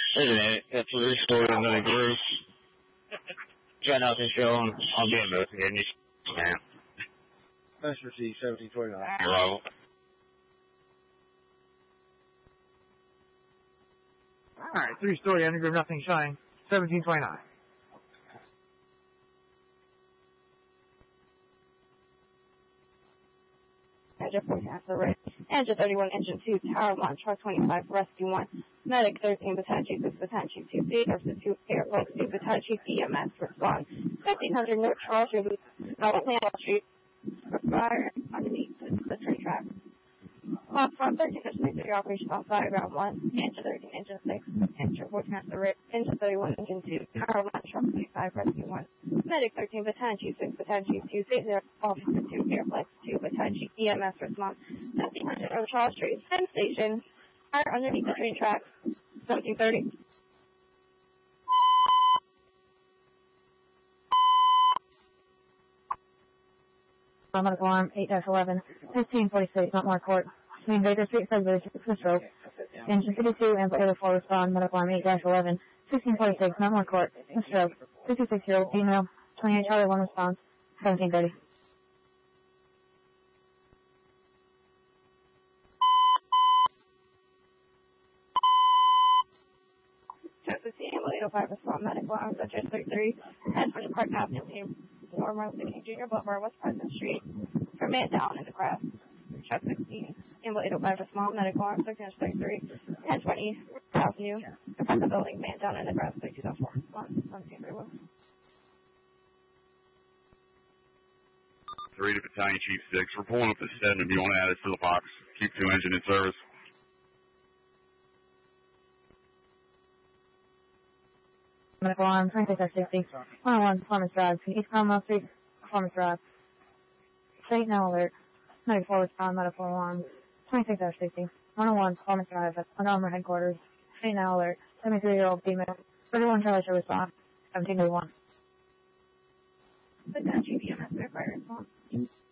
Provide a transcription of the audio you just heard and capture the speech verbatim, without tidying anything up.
Isn't it? That's what we stored another group. Got nothing showing. I'll get investigating you now. That's received seventeen twenty-nine. Hello. Alright, three-story underground, nothing showing. seventeen twenty-nine. Engine forecast the right. Engine thirty-one, engine two, tower one, truck twenty-five, rescue one, medic thirteen, battalion chief six, battalion chief two, C, nurses two, airport two, battalion chief E M S, respond. fifteen hundred North Charles Street, North Hannah Street, fire underneath the train track. Clock from thirteen, engine three, operation on fire, ground one, engine thirteen, engine six, engine forecast the right, engine thirty-one, engine two, tower one, truck twenty-five, rescue one, medic thirteen, battalion chief six, battalion chief two, C, officer two, airplex two, battalion chief E M S, response. fifteen hundred North Charles Street, Penn Station, fire underneath the train tracks, seventeen thirty. Medical alarm eight dash eleven, fifteen forty-six, Montmore Court, between Baker Street, Sudbury, Swiss Road. Engine fifty-two, Amplifier four, respond, medical alarm eight dash eleven, sixteen forty-six, Montmore Court, Swiss Road. fifty-six-year-old female, twenty-eight Charlie one, response, seventeen thirty. Texas eight oh five, respond, medical alarm, Central thirty-three, and for the Park Avenue team. Normal King Junior Boulevard, West President Street, from man down in the grass. Truck sixteen, Amble eight oh five, small medical arm, thirteen thirty-three, ten twenty, Avenue, in front of the building, man down in the grass, thirty-two oh four, one, seventeen thirty-one. Three to Battalion Chief six, we're pulling up the seven if you want to add it to the box. Keep two engine in service. Medical alarm, twenty-six sixty, one oh one, Performance Drive, East Cromwell Street, Performance Drive. State now alert, ninety-four respond, medical alarm, twenty-six sixty, one oh one, Performance Drive, at Under Armour headquarters. State now alert, seventy-three-year-old female, thirty-one Charlie should respond, seventeen thirty-one. The G P M S, fire response.